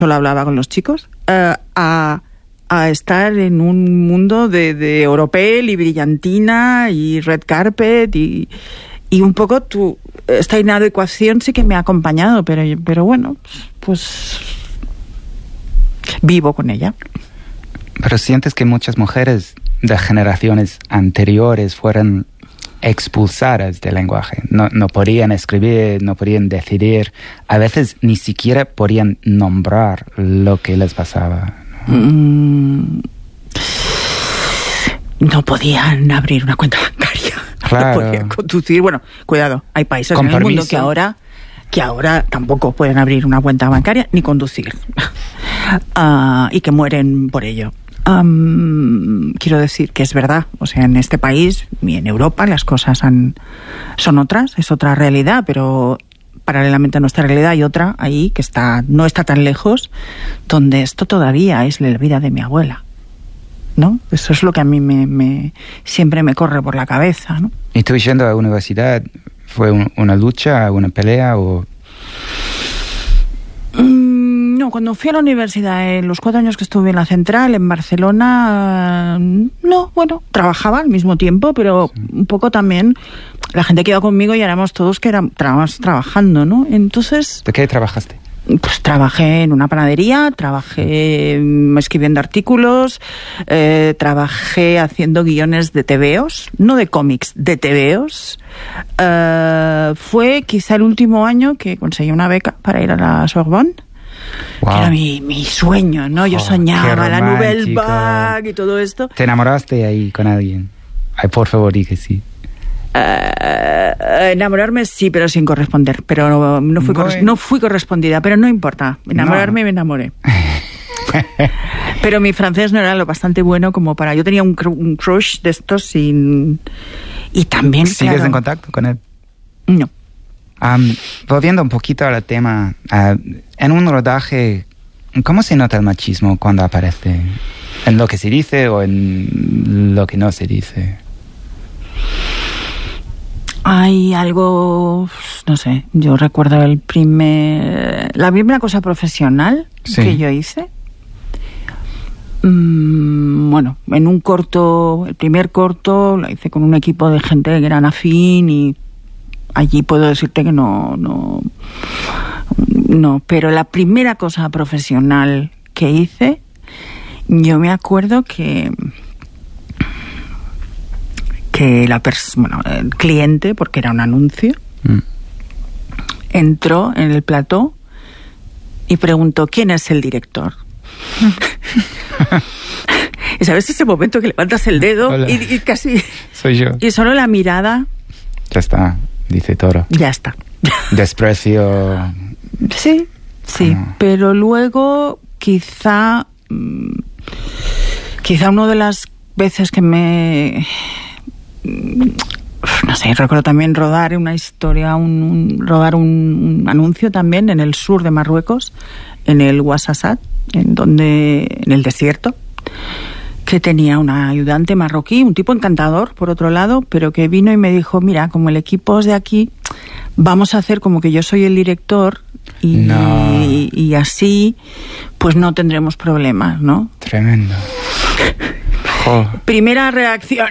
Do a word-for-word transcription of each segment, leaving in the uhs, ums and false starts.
solo hablaba con los chicos, uh, a, a estar en un mundo de, de Europel y brillantina y red carpet y, y un poco tu, esta inadecuación sí que me ha acompañado, pero, pero bueno, pues vivo con ella. Pero sientes que muchas mujeres de generaciones anteriores fueron expulsadas del lenguaje. No, no podían escribir, no podían decidir. A veces ni siquiera podían nombrar lo que les pasaba. Mm, no podían abrir una cuenta bancaria. Claro. No podían conducir. Bueno, cuidado, hay países Con en el permiso. mundo que ahora, que ahora tampoco pueden abrir una cuenta bancaria ni conducir. uh, y que mueren por ello. Um, quiero decir que es verdad, o sea, en este país y en Europa las cosas han, son otras, es otra realidad, pero paralelamente a nuestra realidad hay otra ahí que está no está tan lejos, donde esto todavía es la vida de mi abuela, ¿no? Eso es lo que a mí me, me siempre me corre por la cabeza, ¿no? ¿Y tú yendo a la universidad fue un, una lucha, una pelea o...? Mm, no, cuando fui a la universidad, en los cuatro años que estuve en la Central, en Barcelona, no, bueno, trabajaba al mismo tiempo, pero sí. Un poco también la gente que iba conmigo y éramos todos que éramos trabajando, ¿no? Entonces... ¿De qué trabajaste? Pues trabajé en una panadería, trabajé escribiendo artículos, eh, trabajé haciendo guiones de tebeos, no de cómics, de tebeos. Eh, fue quizá el último año que conseguí una beca para ir a la Sorbonne. Wow. Que era mi, mi sueño, ¿no? Yo oh, soñaba la Nouvelle Vague y todo esto. ¿Te enamoraste ahí con alguien? Ay, por favor, di que sí. Uh, enamorarme sí, pero sin corresponder. Pero no, no, fui, corres- no fui correspondida, pero no importa. Enamorarme no. Me enamoré. Pero mi francés no era lo bastante bueno como para... Yo tenía un, cr- un crush de estos sin... Y también, ¿Sigues claro, en contacto con él? No. Um, volviendo un poquito al tema, uh, en un rodaje, ¿cómo se nota el machismo cuando aparece? ¿En lo que se dice o en lo que no se dice? Hay algo, no sé, yo recuerdo el primer, la primera cosa profesional sí. que yo hice. Mmm, bueno, en un corto, el primer corto lo hice con un equipo de gente que eran afín y allí puedo decirte que no, no, no, pero la primera cosa profesional que hice, yo me acuerdo que que la pers- bueno, el cliente, porque era un anuncio, mm. entró en el plató y preguntó ¿quién es el director? Y sabes ese momento que levantas el dedo y, y casi soy yo y solo la mirada ya está, dice todo, ya está, desprecio, sí, sí, oh. Pero luego quizá quizá una de las veces que me no sé, recuerdo también rodar una historia, un, un, rodar un, un anuncio también en el sur de Marruecos, en el Ouarzazate, en donde, en el desierto, que tenía una ayudante marroquí, un tipo encantador, por otro lado, pero que vino y me dijo, mira, como el equipo es de aquí, vamos a hacer como que yo soy el director y, no. y, y así, pues no tendremos problemas, ¿no? Tremendo. Oh. Primera reacción,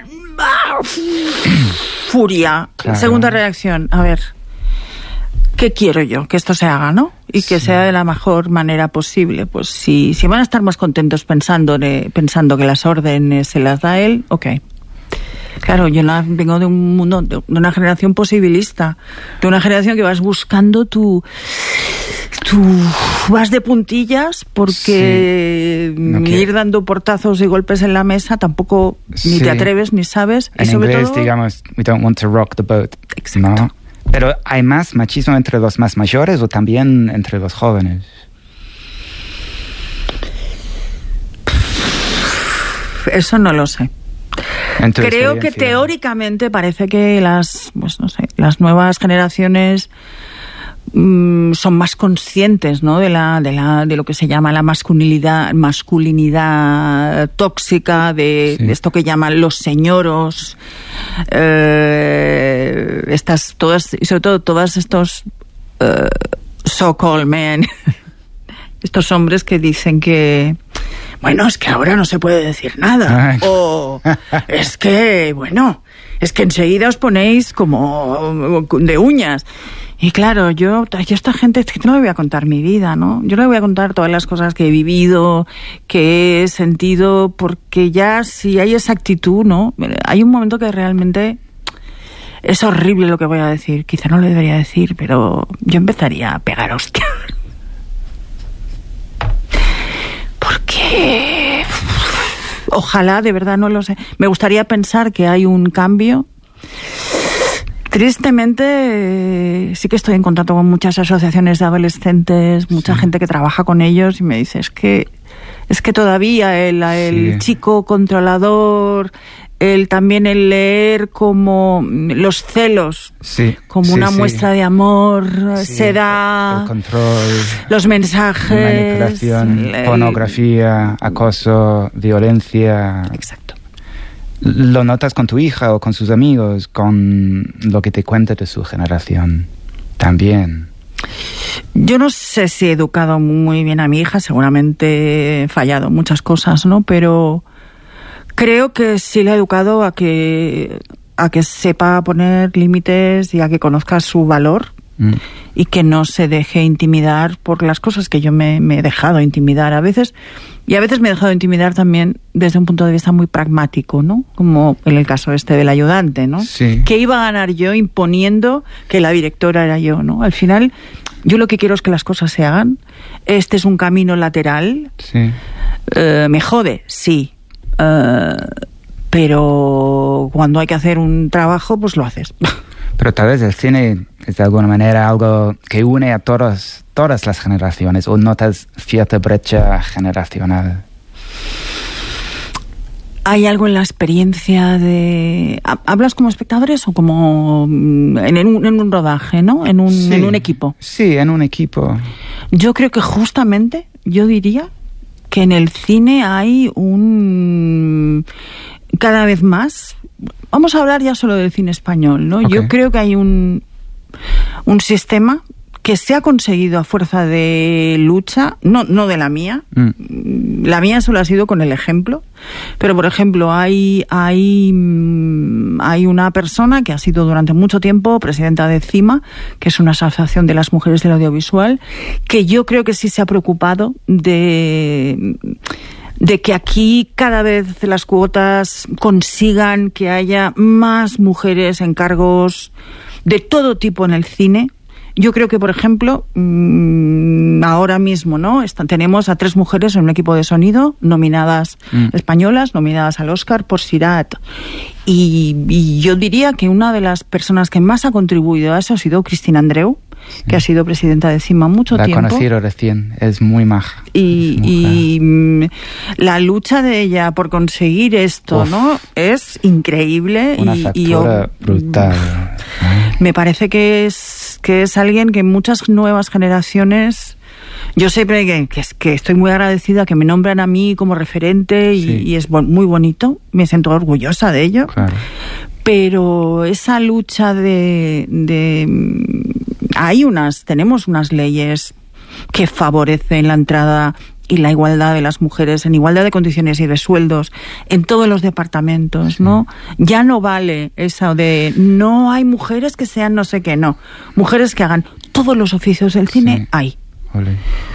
furia. Claro. Segunda reacción, a ver, ¿qué quiero yo? Que esto se haga, ¿no? Y que sí. sea de la mejor manera posible. Pues si, si van a estar más contentos pensando, de, pensando que las órdenes se las da él, ok. Claro, yo la, vengo de un mundo, de una generación posibilista, de una generación que vas buscando tu... Tú vas de puntillas porque sí, no ir dando portazos y golpes en la mesa tampoco sí. ni te atreves ni sabes. En y sobre inglés, todo, digamos, we don't want to rock the boat. Exacto. ¿No? Pero ¿hay más machismo entre los más mayores o también entre los jóvenes? Eso no lo sé. Creo que teóricamente parece que las, pues no sé, las nuevas generaciones mmm, son más conscientes, ¿no? De la, de la, de lo que se llama la masculinidad, masculinidad tóxica, de, sí. de esto que llaman los señoros, eh, estas, todas, y sobre todo todas estos uh, so-called men. Estos hombres que dicen que, bueno, es que ahora no se puede decir nada. Ay. O es que, bueno, es que enseguida os ponéis como de uñas. Y claro, yo, yo a esta gente es que no le voy a contar mi vida, ¿no? Yo le voy a contar todas las cosas que he vivido, que he sentido, porque ya si hay esa actitud, ¿no? Hay un momento que realmente es horrible lo que voy a decir. Quizá no lo debería decir, pero yo empezaría a pegar hostias. Porque ojalá, de verdad, no lo sé. Me gustaría pensar que hay un cambio. Tristemente, sí que estoy en contacto con muchas asociaciones de adolescentes, mucha sí. gente que trabaja con ellos y me dice, es que, es que todavía el, el sí. chico controlador, el también el leer como los celos, sí. como sí, una sí. muestra de amor, sí. se da, el control, los mensajes, manipulación, el, pornografía, acoso, violencia. Exacto. ¿Lo notas con tu hija o con sus amigos, con lo que te cuenta de su generación también? Yo no sé si he educado muy bien a mi hija, seguramente he fallado en muchas cosas, ¿no? Pero creo que sí le he educado a que, a que sepa poner límites y a que conozca su valor mm. y que no se deje intimidar por las cosas que yo me, me he dejado intimidar a veces. Y a veces me he dejado intimidar también desde un punto de vista muy pragmático, ¿no? Como en el caso este del ayudante, ¿no? Sí. Que iba a ganar yo imponiendo que la directora era yo, ¿no? Al final, yo lo que quiero es que las cosas se hagan. Este es un camino lateral. Sí. Eh, me jode, sí. Eh, pero cuando hay que hacer un trabajo, pues lo haces. Pero tal vez el cine es de alguna manera algo que une a todos, todas las generaciones, o notas cierta brecha generacional. ¿Hay algo en la experiencia de... ¿Hablas como espectadores o como en un, en un rodaje, ¿no? En un, sí, en un equipo. Sí, en un equipo. Yo creo que justamente, yo diría que en el cine hay un... cada vez más... Vamos a hablar ya solo del cine español, ¿no? Okay. Yo creo que hay un, un sistema que se ha conseguido a fuerza de lucha, no, no de la mía. Mm. La mía solo ha sido con el ejemplo. Pero, por ejemplo, hay, hay, hay una persona que ha sido durante mucho tiempo presidenta de CIMA, que es una asociación de las mujeres del audiovisual, que yo creo que sí se ha preocupado de... de que aquí cada vez las cuotas consigan que haya más mujeres en cargos de todo tipo en el cine. Yo creo que, por ejemplo, mmm, ahora mismo, ¿no? Están, tenemos a tres mujeres en un equipo de sonido nominadas mm. españolas, nominadas al Oscar por Sirat. Y, y yo diría que una de las personas que más ha contribuido a eso ha sido Cristina Andreu, sí. que ha sido presidenta de CIMA mucho la tiempo. La he conocido recién, es muy maja. Y, y la lucha de ella por conseguir esto, Uf. ¿no? Es increíble. Una y, factura y, brutal. Me parece que es, que es alguien que muchas nuevas generaciones... Yo siempre que, que, que estoy muy agradecida que me nombran a mí como referente y, sí. y es bon, muy bonito, me siento orgullosa de ello. Claro. Pero esa lucha de, de... Hay unas, tenemos unas leyes que favorecen la entrada y la igualdad de las mujeres en igualdad de condiciones y de sueldos en todos los departamentos, sí. ¿no? Ya no vale eso de no hay mujeres que sean no sé qué, no. Mujeres que hagan todos los oficios del cine, sí. hay. Ole.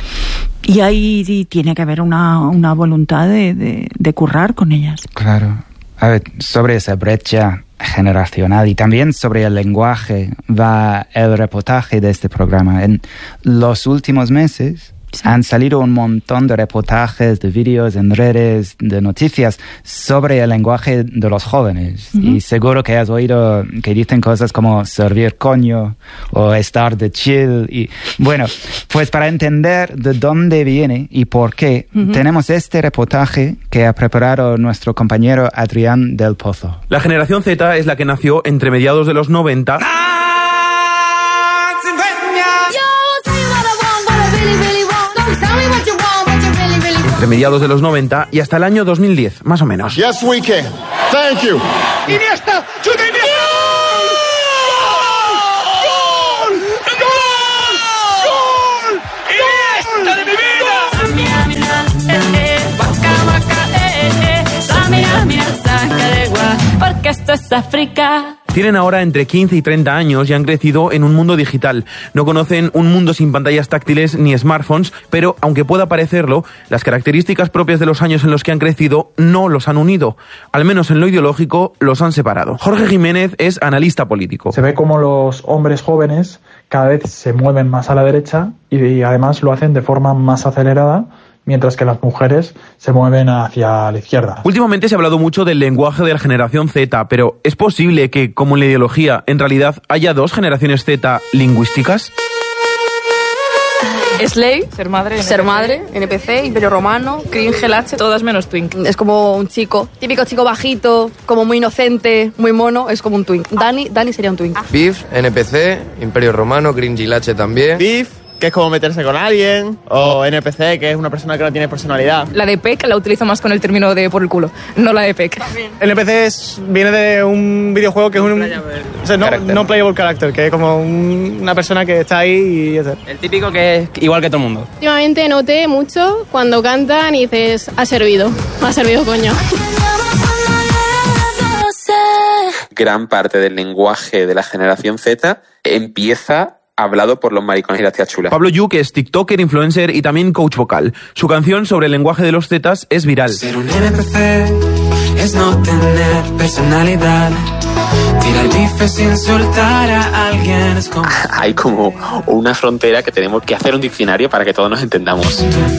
Y ahí tiene que haber una, una voluntad de, de, de currar con ellas. Claro. A ver, sobre esa brecha generacional y también sobre el lenguaje va el reportaje de este programa. En los últimos meses sí. han salido un montón de reportajes, de vídeos en redes, de noticias sobre el lenguaje de los jóvenes. Uh-huh. Y seguro que has oído que dicen cosas como servir coño o estar de chill. Y bueno, pues para entender de dónde viene y por qué, uh-huh. tenemos este reportaje que ha preparado nuestro compañero Adrián del Pozo. La generación Z es la que nació entre mediados de los noventa... entre mediados de los noventa y hasta el año dos mil diez, más o menos. Yes, we can. Thank you. Iniesta, chuta Iniesta. ¡Gol! ¡Gol! ¡Gol! ¡Iniesta de mi vida! es África. Tienen ahora entre quince y treinta años y han crecido en un mundo digital. No conocen un mundo sin pantallas táctiles ni smartphones, pero aunque pueda parecerlo, las características propias de los años en los que han crecido no los han unido. Al menos en lo ideológico los han separado. Jorge Jiménez es analista político. Se ve como los hombres jóvenes cada vez se mueven más a la derecha y además lo hacen de forma más acelerada, mientras que las mujeres se mueven hacia la izquierda. Últimamente se ha hablado mucho del lenguaje de la generación Z, pero ¿es posible que, como en la ideología, en realidad haya dos generaciones Z lingüísticas? Slave, ser madre, ser madre, N P C, Imperio Romano, Cringe, H, todas menos twink. Es como un chico, típico chico bajito, como muy inocente, muy mono, es como un twink. Dani, Dani sería un twink. Beef, N P C, Imperio Romano, Cringe H también. Beef, que es como meterse con alguien, o N P C, que es una persona que no tiene personalidad. La de P E C la utilizo más con el término de por el culo, no la de P E C. N P C es, viene de un videojuego que es un... O sea, no, no playable character, que es como un, una persona que está ahí y... Es el típico que es igual que todo el mundo. Últimamente noté mucho cuando cantan y dices, ha servido, ha servido coño. Gran parte del lenguaje de la generación Z empieza hablado por los maricones y las tías chulas. Pablo Yu, que es tiktoker, influencer y también coach vocal. Su canción sobre el lenguaje de los Zetas es viral. Ser un N P C es no tener personalidad. Tirar bifes, insultar a alguien es como... Hay como una frontera que tenemos que hacer un diccionario para que todos nos entendamos.